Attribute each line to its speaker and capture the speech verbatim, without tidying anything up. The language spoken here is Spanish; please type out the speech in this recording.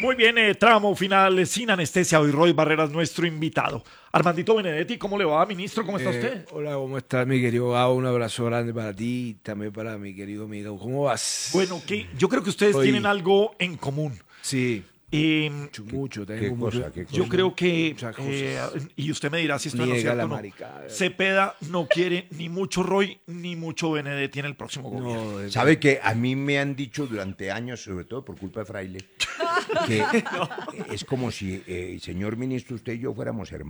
Speaker 1: Muy bien, eh, tramo final eh, sin anestesia. Hoy Roy Barreras, nuestro invitado. Armandito Benedetti, ¿cómo le va, ministro? ¿Cómo está
Speaker 2: Eh,
Speaker 1: usted?
Speaker 2: hola, ¿cómo estás, mi querido Gabo? Un abrazo grande para ti, también para mi querido amigo. ¿Cómo
Speaker 1: Bueno,
Speaker 2: vas?
Speaker 1: que yo creo que ustedes tienen
Speaker 2: Hoy,
Speaker 1: algo en común.
Speaker 2: sí,
Speaker 1: Eh,
Speaker 2: mucho,
Speaker 3: ¿Qué,
Speaker 2: mucho,
Speaker 3: qué
Speaker 2: tenemos mucho,
Speaker 3: cosa? ¿Qué
Speaker 1: yo
Speaker 3: cosa?
Speaker 1: creo que,
Speaker 2: muchas
Speaker 1: eh,
Speaker 2: cosas.
Speaker 1: y usted me dirá si esto es no
Speaker 2: Niega
Speaker 1: cierto
Speaker 2: la
Speaker 1: o no,
Speaker 2: maricada.
Speaker 1: Cepeda no quiere ni mucho Roy ni mucho Benedetti en el próximo gobierno.
Speaker 2: No, es-
Speaker 3: ¿Sabe que a mí me han dicho durante años, sobre todo por culpa de Fraile, que es como si, eh, señor ministro, usted y yo fuéramos hermanos?